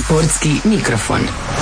Sportski mikrofon.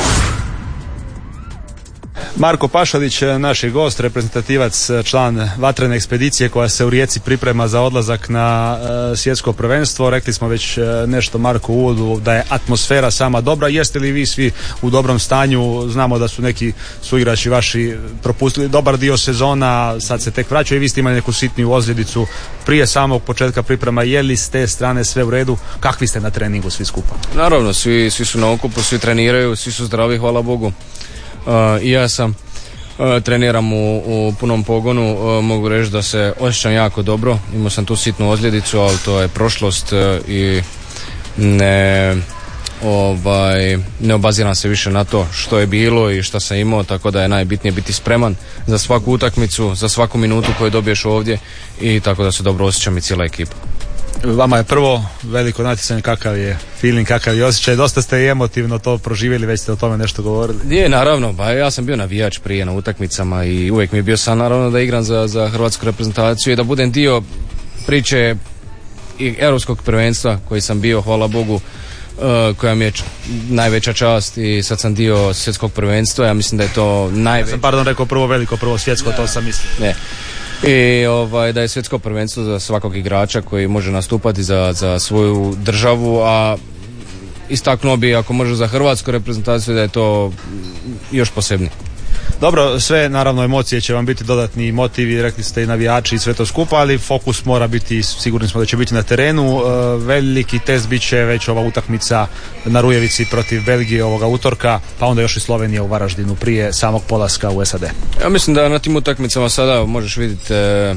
Marko Pašalić, naš je gost, reprezentativac, član vatrene ekspedicije koja se u Rijeci priprema za odlazak na svjetsko prvenstvo. Rekli smo već nešto, Marko, u uvodu da je atmosfera sama dobra. Jeste li vi svi u dobrom stanju? Znamo da su neki suigrači vaši propustili dobar dio sezona, sad se tek vraćaju i vi ste imali neku sitniju ozljedicu prije samog početka priprema. Je li s te strane sve u redu? Kakvi ste na treningu svi skupa? Naravno, svi su na okupu, svi treniraju, svi su zdravi, hvala Bogu. I ja sam treniram u punom pogonu, mogu reći da se osjećam jako dobro. Imao sam tu sitnu ozljedicu, ali to je prošlost i ne obaziram se više na to što je bilo i što sam imao, tako da je najbitnije biti spreman za svaku utakmicu, za svaku minutu koju dobiješ ovdje i tako da se dobro osjećam i cijela ekipa. Vama je prvo veliko natjecanje, kakav je feeling, kakav je osjećaj, dosta ste i emotivno to proživjeli, već ste o tome nešto govorili. Je, naravno, ba ja sam bio navijač prije na utakmicama i uvijek mi je bio san naravno da igram za hrvatsku reprezentaciju i da budem dio priče i europskog prvenstva koji sam bio, hvala Bogu, koja mi je najveća čast i sad sam dio svjetskog prvenstva, ja mislim da je to Ja sam rekao prvo svjetsko, to sam mislio. Ne. I da je svjetsko prvenstvo za svakog igrača koji može nastupati za svoju državu, a istaknuo bi ako može za hrvatsku reprezentaciju da je to još posebnije. Dobro, sve naravno emocije će vam biti dodatni motivi, rekli ste i navijači i sve to skupa, ali fokus mora biti, sigurni smo da će biti na terenu. Veliki test bit će već ova utakmica na Rujevici protiv Belgije ovoga utorka, pa onda još i Slovenija u Varaždinu prije samog polaska u SAD. Ja mislim da na tim utakmicama sada možeš vidjeti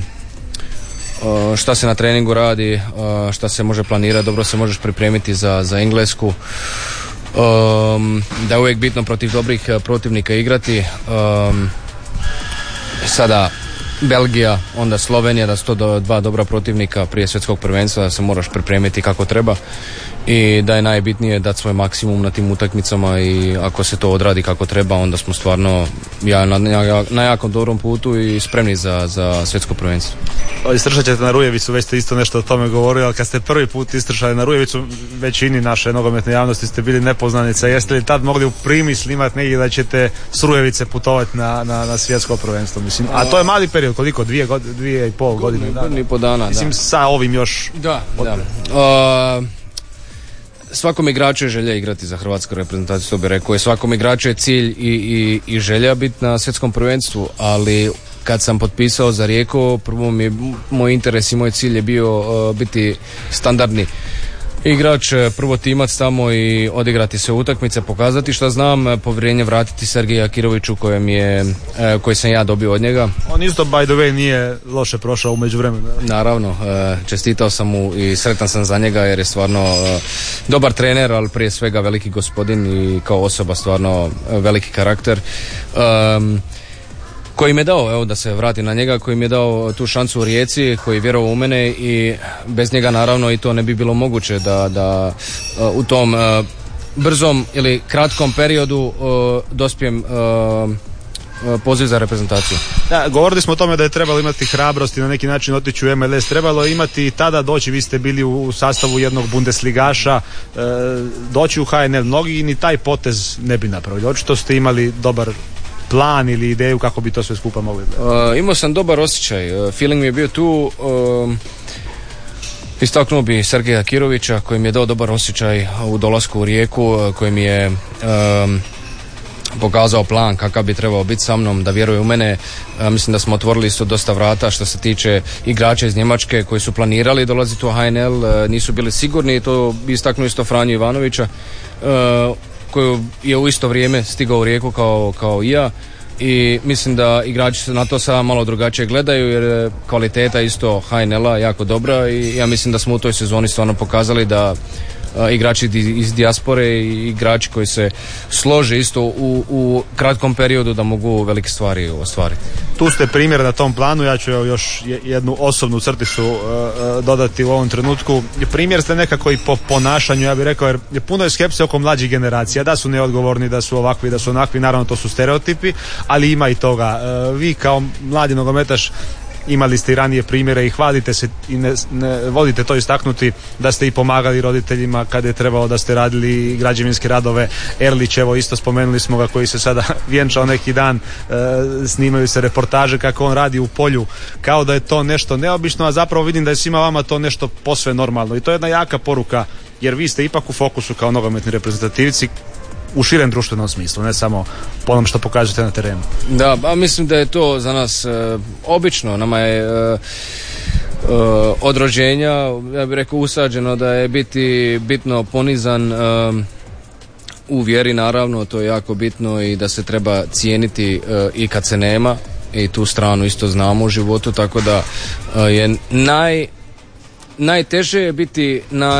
šta se na treningu radi, šta se može planirati, dobro se možeš pripremiti za Englesku. Da je uvijek bitno protiv dobrih protivnika igrati. Sada Belgija, onda Slovenija, da su to dva dobra protivnika prije svjetskog prvenstva, da se moraš pripremiti kako treba i da je najbitnije dati svoj maksimum na tim utakmicama i ako se to odradi kako treba, onda smo stvarno na jako dobrom putu i spremni za svjetsko prvenstvo. Istršat ćete na Rujevicu, već ste isto nešto o tome govorili, ali kad ste prvi put istršali na Rujevicu, većini naše nogometne javnosti ste bili nepoznanica. Jeste li tad mogli u primisli imati negdje da ćete s Rujevice putovati na svjetsko prvenstvo? Mislim, a to je mali period, koliko? 2,5 godine? Godinu i pol dana, mislim, sa ovim još... Da. Svakom igraču je želja igrati za hrvatsku reprezentaciju, to bi rekao, i svakom igraču je cilj i želja biti na svjetskom prvenstvu, ali kad sam potpisao za Rijeku, prvo moj interes i moj cilj je bio biti standardni igrač, prvo timac tamo i odigrati se utakmice, pokazati što znam, povjerenje vratiti Sergeju Akiroviću koji sam ja dobio od njega. On isto, by the way, nije loše prošao u međuvremenu. Naravno, čestitao sam mu i sretan sam za njega jer je stvarno dobar trener, ali prije svega veliki gospodin i kao osoba stvarno veliki karakter. Koji mi je dao, evo da se vrati na njega, koji mi je dao tu šansu u Rijeci, koji je vjerovao u mene i bez njega naravno i to ne bi bilo moguće da u tom brzom ili kratkom periodu dospijem poziv za reprezentaciju. Da, govorili smo o tome da je trebalo imati hrabrost i na neki način otići u MLS, trebalo imati i tada doći, vi ste bili u sastavu jednog Bundesligaša, doći u HNL, mnogi ni taj potez ne bi napravili, očito ste imali dobar plan ili ideju kako bi to sve skupa mogli. Imao sam dobar osjećaj, feeling mi je bio tu, istaknuo bi Sergeja Akirovića koji mi je dao dobar osjećaj u dolasku u Rijeku, koji mi je pokazao plan kakav bi trebao biti sa mnom, da vjeruje u mene. Mislim da smo otvorili isto dosta vrata što se tiče igrača iz Njemačke koji su planirali dolaziti u HNL, nisu bili sigurni i to bi istaknuo isto Franju Ivanovića koji je u isto vrijeme stigao u Rijeku kao i ja i mislim da igrači se na to sada malo drugačije gledaju jer je kvaliteta isto HNL-a jako dobra i ja mislim da smo u toj sezoni stvarno pokazali da igrači iz dijaspore i igrači koji se slože isto u kratkom periodu da mogu velike stvari ostvariti. Tu ste primjer na tom planu, ja ću još jednu osobnu crticu dodati u ovom trenutku. Primjer ste nekako i po ponašanju, ja bih rekao, jer puno je skepse oko mlađih generacija, da su neodgovorni, da su ovakvi, da su onakvi, naravno to su stereotipi, ali ima i toga. Vi kao mladi nogometaš imali ste i ranije primjere i hvalite se i ne vodite to istaknuti da ste i pomagali roditeljima kada je trebalo, da ste radili građevinske radove. Erlić, evo isto spomenuli smo ga, koji se sada vjenčao neki dan, snimaju se reportaže kako on radi u polju, kao da je to nešto neobično, a zapravo vidim da je svima vama to nešto posve normalno i to je jedna jaka poruka, jer vi ste ipak u fokusu kao nogometni reprezentativci u širem društvenom smislu, ne samo po onom što pokažete na terenu. Da, pa mislim da je to za nas obično. Nama je od rođenja, ja bih rekao, usađeno da je bitno ponizan u vjeri, naravno, to je jako bitno, i da se treba cijeniti i kad se nema, i tu stranu isto znamo u životu, tako da je najteže je biti